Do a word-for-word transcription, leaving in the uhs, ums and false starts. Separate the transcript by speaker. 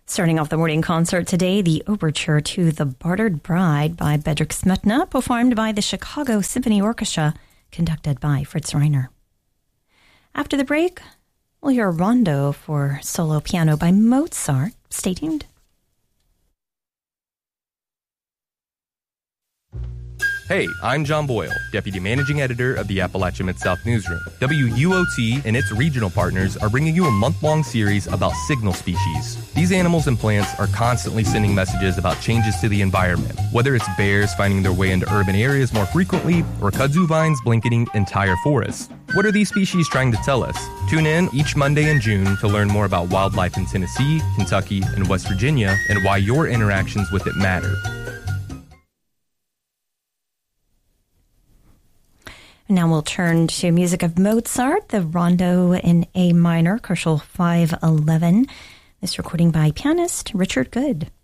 Speaker 1: Starting off the morning concert today, the overture to The Bartered Bride by Bedřich Smetana, performed by the Chicago Symphony Orchestra, conducted by Fritz Reiner. After the break, we'll hear a rondo for solo piano by Mozart. Stay tuned.
Speaker 2: Hey, I'm John Boyle, Deputy Managing Editor of the Appalachian Mid-South Newsroom. W U O T and its regional partners are bringing you a month-long series about signal species. These animals and plants are constantly sending messages about changes to the environment, whether it's bears finding their way into urban areas more frequently or kudzu vines blanketing entire forests. What are these species trying to tell us? Tune in each Monday in June to learn more about wildlife in Tennessee, Kentucky, and West Virginia and why your interactions with it matter.
Speaker 1: Now we'll turn to music of Mozart, the Rondo in A minor, Kochel five eleven. This recording by pianist Richard Good.